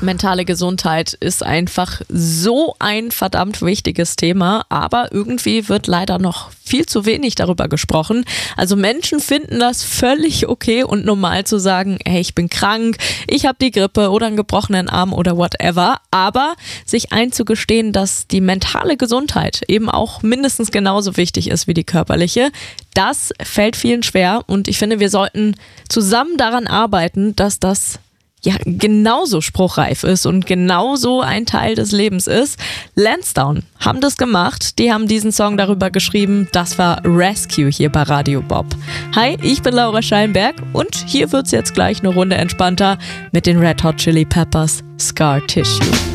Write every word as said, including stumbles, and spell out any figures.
Mentale Gesundheit ist einfach so ein verdammt wichtiges Thema, aber irgendwie wird leider noch viel zu wenig darüber gesprochen. Also Menschen finden das völlig okay und normal zu sagen, hey, ich bin krank, ich habe die Grippe oder einen gebrochenen Arm oder whatever, aber sich einzugestehen, dass die mentale Gesundheit eben auch mindestens genauso wichtig ist wie die körperliche, das fällt vielen schwer und ich finde, wir sollten zusammen daran arbeiten, dass das ja genauso spruchreif ist und genauso ein Teil des Lebens ist. Lansdowne haben das gemacht, die haben diesen Song darüber geschrieben, das war Rescue hier bei Radio Bob. Hi, ich bin Laura Scheinberg und hier wird's jetzt gleich eine Runde entspannter mit den Red Hot Chili Peppers Scar Tissue.